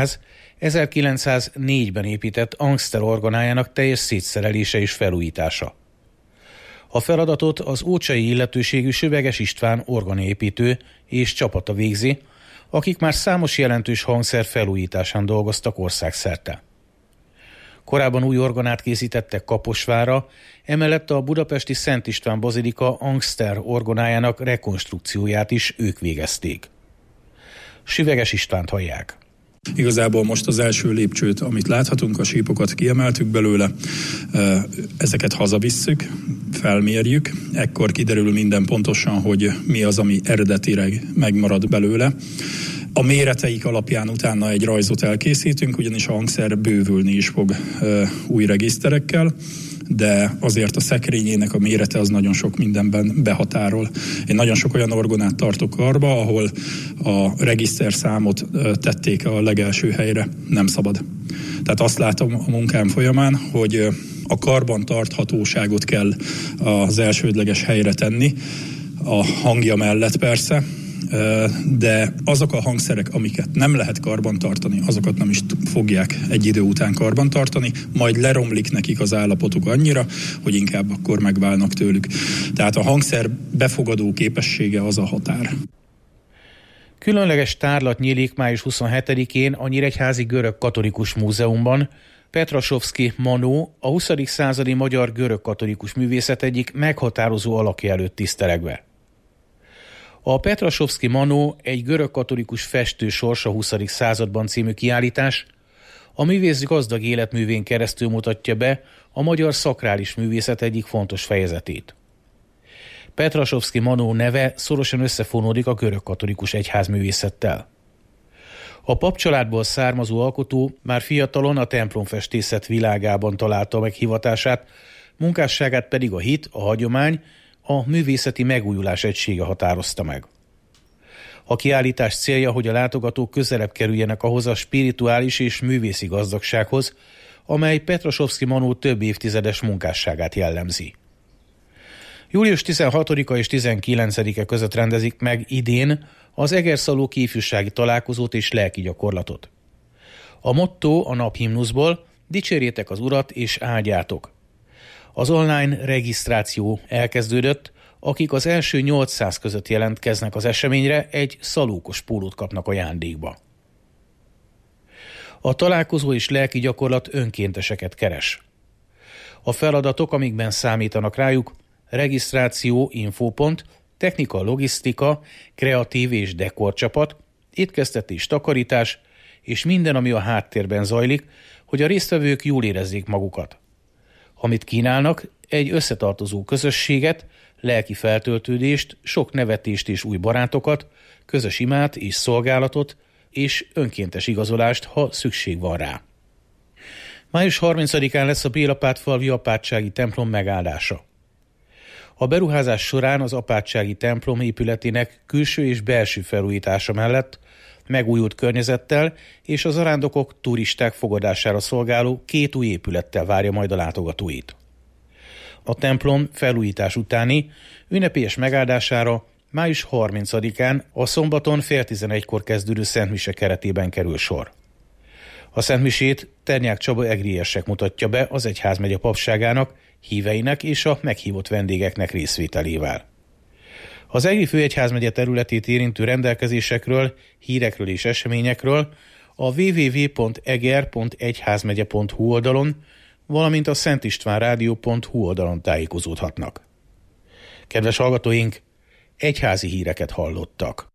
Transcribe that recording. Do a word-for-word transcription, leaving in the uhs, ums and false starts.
egyház ezerkilencszáznégyben épített Angster orgonájának teljes szétszerelése és felújítása. A feladatot az ócsai illetőségű Süveges István orgonaépítő és csapata végzi, akik már számos jelentős hangszer felújításán dolgoztak országszerte. Korábban új orgonát készítettek Kaposvárra, emellett a budapesti Szent István bazilika Angster orgonájának rekonstrukcióját is ők végezték. Süveges Istvánt hallják. Igazából most az első lépcsőt, amit láthatunk, a sípokat kiemeltük belőle, ezeket hazavisszük, felmérjük, ekkor kiderül minden pontosan, hogy mi az, ami eredetileg megmarad belőle. A méreteik alapján utána egy rajzot elkészítünk, ugyanis a hangszer bővülni is fog új regiszterekkel, de azért a szekrényének a mérete az nagyon sok mindenben behatárol. Én nagyon sok olyan orgonát tartok karba, ahol a regiszterszámot tették a legelső helyre, nem szabad. Tehát azt látom a munkám folyamán, hogy a karban tarthatóságot kell az elsődleges helyre tenni, a hangja mellett persze, de azok a hangszerek, amiket nem lehet karban tartani, azokat nem is fogják egy idő után karban tartani, majd leromlik nekik az állapotuk annyira, hogy inkább akkor megválnak tőlük. Tehát a hangszer befogadó képessége az a határ. Különleges tárlat nyílik május huszonhetedikén a Nyíregyházi Görög Katolikus Múzeumban. Petrasovszky Manó, a huszadik századi magyar görög katolikus művészet egyik meghatározó alakja előtt tisztelegve. A Petrasovszky Manó egy görög katolikus festő sorsa a huszadik században című kiállítás a művész gazdag életművén keresztül mutatja be a magyar szakrális művészet egyik fontos fejezetét. Petrasovszky Manó neve szorosan összefonódik a görög katolikus egyházművészettel. A papcsaládból származó alkotó már fiatalon a templomfestészet világában találta meg hivatását, munkásságát pedig a hit, a hagyomány, a művészeti megújulás egysége határozta meg. A kiállítás célja, hogy a látogatók közelebb kerüljenek ahhoz a spirituális és művészi gazdagsághoz, amely Petrasovszky Manó több évtizedes munkásságát jellemzi. július tizenhatodika és tizenkilencedike között rendezik meg idén az Egerszalóki ifjúsági találkozót és lelki gyakorlatot. A motto a naphimnuszból: dicsérjétek az Urat és áldjátok. Az online regisztráció elkezdődött, akik az első nyolcszáz között jelentkeznek az eseményre, egy szalókos pólót kapnak ajándékba. A találkozó és lelki gyakorlat önkénteseket keres. A feladatok, amikben számítanak rájuk: regisztráció, infópont, technika, logisztika, kreatív és dekorcsapat, étkeztetés, takarítás és minden, ami a háttérben zajlik, hogy a résztvevők jól érezzék magukat. Amit kínálnak, egy összetartozó közösséget, lelki feltöltődést, sok nevetést és új barátokat, közös imát és szolgálatot, és önkéntes igazolást, ha szükség van rá. május harmincadikán lesz a Bélapátfalvi apátsági templom megáldása. A beruházás során az apátsági templom épületének külső és belső felújítása mellett megújult környezettel és az arándokok, turisták fogadására szolgáló két új épülettel várja majd a látogatóit. A templom felújítás utáni ünnepélyes megáldására május harmincadikán a szombaton fél tizenegykor kezdődő szentmise keretében kerül sor. A szentmisét Ternyák Csaba egriérsek mutatja be az egyházmegye papságának, híveinek és a meghívott vendégeknek részvételével. Az Egri főegyházmegye területét érintő rendelkezésekről, hírekről és eseményekről a double-u double-u double-u pont eger pont egyházmegye pont hu oldalon, valamint a szentistvánrádió pont hu oldalon tájékozódhatnak. Kedves hallgatóink, egyházi híreket hallottak.